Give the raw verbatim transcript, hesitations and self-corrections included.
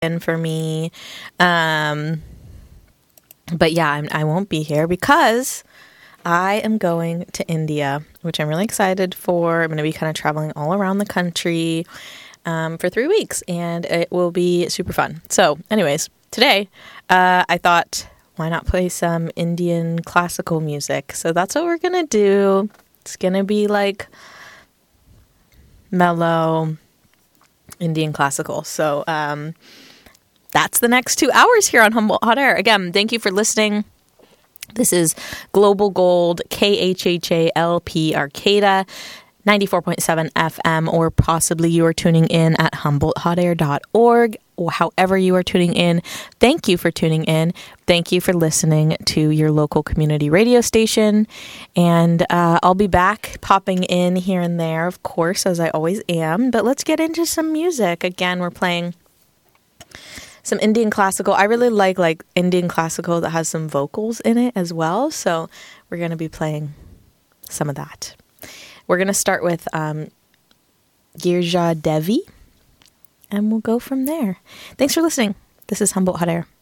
in for me. Um, but yeah, I'm, I won't be here because I am going to India, which I'm really excited for. I'm going to be kind of traveling all around the country um, for three weeks, and it will be super fun. So anyways, today uh, I thought, why not play some Indian classical music? So that's what we're going to do. It's going to be like mellow Indian classical. So um, that's the next two hours here on Humboldt Hot Air. Again, thank you for listening. This is Global Gold, K H H A L P Arcata, ninety-four point seven F M, or possibly you are tuning in at humboldt hot air dot org, or however you are tuning in. Thank you for tuning in. Thank you for listening to your local community radio station. And uh, I'll be back popping in here and there, of course, as I always am. But let's get into some music. Again, we're playing some Indian classical. I really like like Indian classical that has some vocals in it as well. So we're going to be playing some of that. We're going to start with um, Girija Devi, and we'll go from there. Thanks for listening. This is Humboldt Hot Air.